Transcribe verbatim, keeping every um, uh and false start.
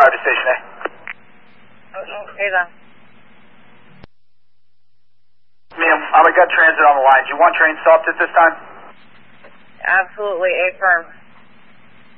five to station A. Okay then. Ma'am, I got transit on the line. Do you want train stopped at this time? Absolutely, A firm.